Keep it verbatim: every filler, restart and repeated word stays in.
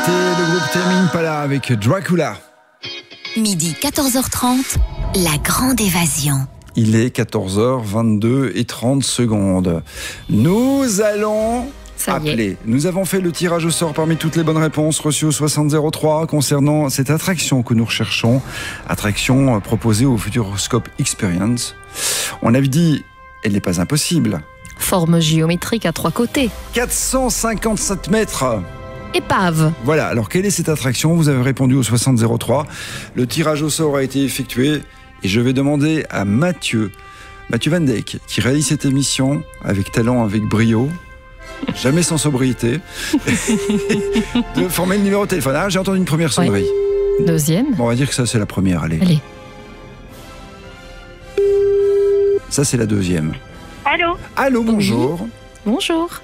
C'était le groupe Tame Impala avec Dracula. Midi quatorze heures trente, la grande évasion. Il est quatorze heures vingt-deux et trente secondes. Nous allons Ça y appeler. est. Nous avons fait le tirage au sort parmi toutes les bonnes réponses reçues au soixante zéro trois concernant cette attraction que nous recherchons. Attraction proposée au Futuroscope Experience. On avait dit, elle n'est pas impossible. Forme géométrique à trois côtés. quatre cent cinquante-sept mètres. Épave. Voilà, alors quelle est cette attraction? Vous avez répondu au soixante zéro trois. Le tirage au sort a été effectué et je vais demander à Mathieu, Mathieu Van Dijk, qui réalise cette émission avec talent, avec brio, jamais sans sobriété, de former le numéro de téléphone. Ah, j'ai entendu une première sonnerie. Deuxième. Bon, on va dire que ça, c'est la première, allez. Allez. Ça, c'est la deuxième. Allô? Allô, bonjour. Bonjour.